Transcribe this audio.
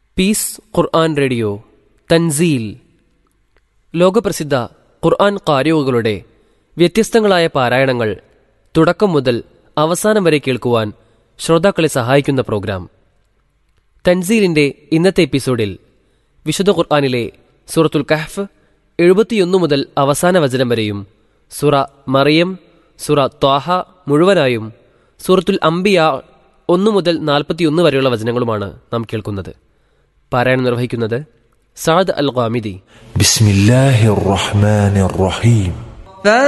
Piece ഖുർആൻ radio Thanseel ലോകപ്രസിദ്ധ ഖുർആൻ ഖാരിഉകളുടെ വ്യത്യസ്തങ്ങളായ പാരായണങ്ങൾ തുടക്കം മുതൽ അവസാനം വരെ കേൾക്കുവാൻ ശ്രോതാക്കളെ സഹായിക്കുന്ന പ്രോഗ്രാം. തൻസീലിൻ്റെ ഇന്നത്തെ എപ്പിസോഡിൽ വിശുദ്ധ ഖുർആനിലെ സൂറത്തുൽ കഹ്ഫ് 71 മുതൽ അവസാന വചനം വരെയും, സൂറ മറിയം, സൂറ ത്വാഹ മുഴുവനായും, സൂറത്തുൽ അംബിയ 1 മുതൽ 41 വരെയുള്ള വചനങ്ങളുമാണ് നാം കേൾക്കുന്നത്. പാരായണം നിർവഹിക്കുന്നത് സഅദ് അൽ ഖാമിദി. ബിസ്മില്ലാഹിർ റഹ്മാനിർ റഹീം.